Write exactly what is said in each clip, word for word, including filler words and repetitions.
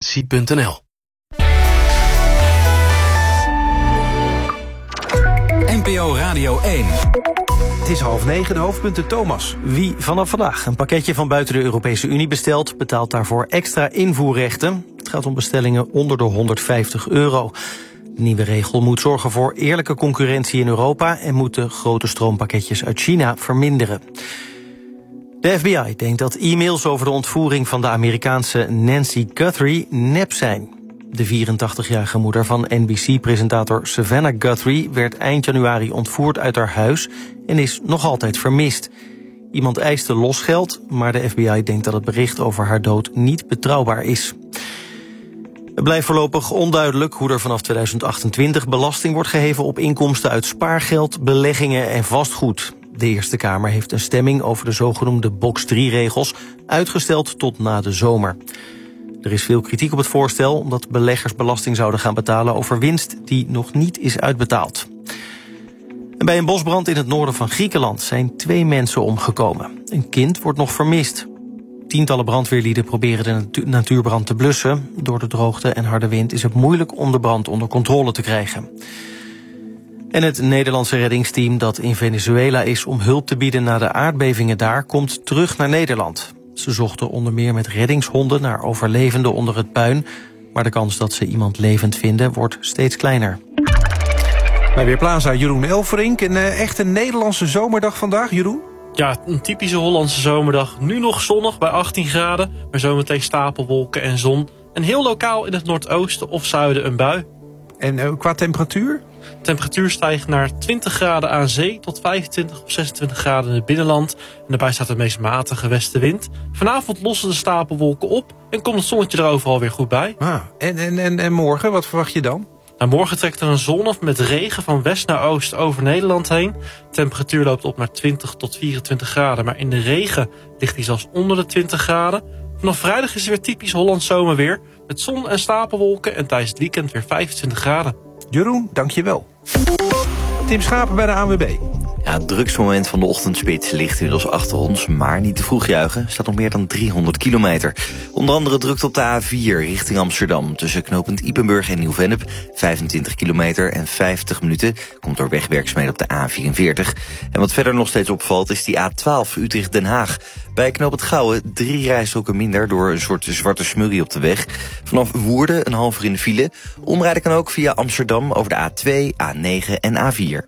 defensie punt n l. N P O Radio één. Het is half negen, de hoofdpunten Thomas. Wie vanaf vandaag een pakketje van buiten de Europese Unie bestelt, betaalt daarvoor extra invoerrechten. Het gaat om bestellingen onder de honderdvijftig euro. De nieuwe regel moet zorgen voor eerlijke concurrentie in Europa en moet de grote stroompakketjes uit China verminderen. De F B I denkt dat e-mails over de ontvoering van de Amerikaanse Nancy Guthrie nep zijn. De vierentachtigjarige moeder van N B C-presentator Savannah Guthrie werd eind januari ontvoerd uit haar huis en is nog altijd vermist. Iemand eiste losgeld, maar de F B I denkt dat het bericht over haar dood niet betrouwbaar is. Het blijft voorlopig onduidelijk hoe er vanaf tweeduizend achtentwintig belasting wordt geheven op inkomsten uit spaargeld, beleggingen en vastgoed. De Eerste Kamer heeft een stemming over de zogenoemde box drie regels uitgesteld tot na de zomer. Er is veel kritiek op het voorstel omdat beleggers belasting zouden gaan betalen over winst die nog niet is uitbetaald. En bij een bosbrand in het noorden van Griekenland zijn twee mensen omgekomen. Een kind wordt nog vermist. Tientallen brandweerlieden proberen de natu- natuurbrand te blussen. Door de droogte en harde wind is het moeilijk om de brand onder controle te krijgen. En het Nederlandse reddingsteam dat in Venezuela is om hulp te bieden na de aardbevingen daar, komt terug naar Nederland. Ze zochten onder meer met reddingshonden naar overlevenden onder het puin, maar de kans dat ze iemand levend vinden wordt steeds kleiner. Bij Weerplaza Jeroen Elverink, een uh, echte Nederlandse zomerdag vandaag, Jeroen? Ja, een typische Hollandse zomerdag. Nu nog zonnig bij achttien graden, maar zometeen stapelwolken en zon. En heel lokaal in het noordoosten of zuiden een bui. En uh, qua temperatuur? De temperatuur stijgt naar twintig graden aan zee tot vijfentwintig of zesentwintig graden in het binnenland. En daarbij staat de meest matige westenwind. Vanavond lossen de stapelwolken op en komt het zonnetje er overal weer goed bij. Ah, en, en, en, en morgen, wat verwacht je dan? Nou, morgen trekt er een zon met regen van west naar oost over Nederland heen. De temperatuur loopt op naar twintig tot vierentwintig graden. Maar in de regen ligt die zelfs onder de twintig graden. Vanaf vrijdag is het weer typisch Hollands zomerweer. Met zon en stapelwolken en tijdens het weekend weer vijfentwintig graden. Jeroen, dank je wel. Tim Schapen bij de A N W B. Ja, het drukste moment van de ochtendspits ligt inmiddels achter ons, maar niet te vroeg juichen. Er staat nog meer dan driehonderd kilometer. Onder andere drukt op de A vier richting Amsterdam. Tussen knooppunt Ypenburg en Nieuw-Vennep. vijfentwintig kilometer en vijftig minuten. Komt door wegwerkzaamheden op de A vierenveertig. En wat verder nog steeds opvalt is die A twaalf Utrecht-Den Haag. Bij knooppunt Gouwen drie rijstroken minder door een soort zwarte smurrie op de weg. Vanaf Woerden een half uur in de file. Omrijden kan ook via Amsterdam over de A twee, A negen en A vier.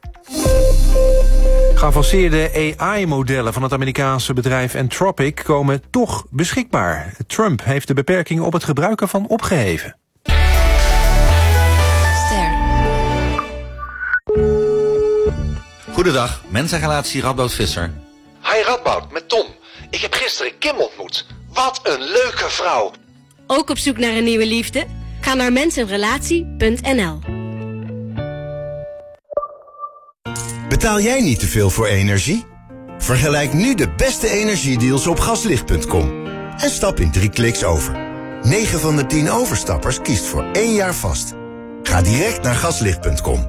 Geavanceerde A I-modellen van het Amerikaanse bedrijf Anthropic komen toch beschikbaar. Trump heeft de beperkingen op het gebruik ervan opgeheven. Ster. Goedendag, mensenrelatie Radboud Visser. Hi Radboud, met Tom. Ik heb gisteren Kim ontmoet. Wat een leuke vrouw. Ook op zoek naar een nieuwe liefde? Ga naar mensenrelatie punt n l. Betaal jij niet te veel voor energie? Vergelijk nu de beste energiedeals op gaslicht punt com. En stap in drie kliks over. negen van de tien overstappers kiest voor één jaar vast. Ga direct naar gaslicht punt com.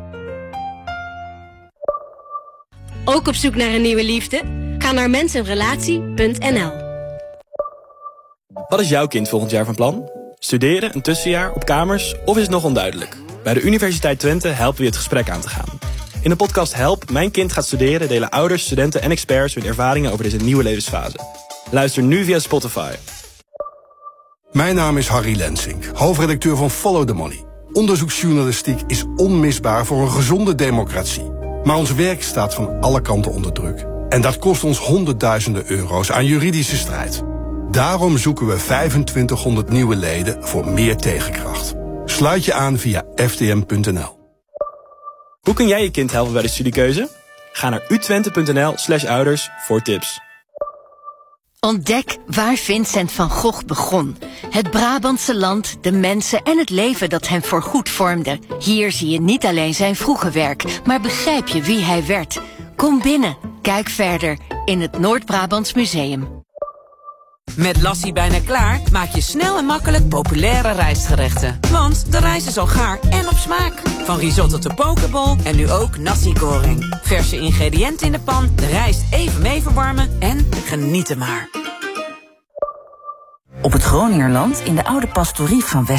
Ook op zoek naar een nieuwe liefde? Ga naar mensenrelatie punt n l. Wat is jouw kind volgend jaar van plan? Studeren, een tussenjaar, op kamers of is het nog onduidelijk? Bij de Universiteit Twente helpen we je het gesprek aan te gaan. In de podcast Help, mijn kind gaat studeren delen ouders, studenten en experts hun ervaringen over deze nieuwe levensfase. Luister nu via Spotify. Mijn naam is Harry Lensink, hoofdredacteur van Follow the Money. Onderzoeksjournalistiek is onmisbaar voor een gezonde democratie. Maar ons werk staat van alle kanten onder druk. En dat kost ons honderdduizenden euro's aan juridische strijd. Daarom zoeken we vijfentwintighonderd nieuwe leden voor meer tegenkracht. Sluit je aan via f t m punt n l. Hoe kun jij je kind helpen bij de studiekeuze? Ga naar u twente punt n l slash ouders voor tips. Ontdek waar Vincent van Gogh begon. Het Brabantse land, de mensen en het leven dat hem voorgoed vormde. Hier zie je niet alleen zijn vroege werk, maar begrijp je wie hij werd. Kom binnen, kijk verder in het Noord-Brabants Museum. Met Lassie bijna klaar maak je snel en makkelijk populaire rijstgerechten. Want de rijst is al gaar en op smaak. Van risotto tot pokeball en nu ook nasi goreng. Verse ingrediënten in de pan, de rijst even mee verwarmen en genieten maar. Op het Groningerland in de oude pastorie van West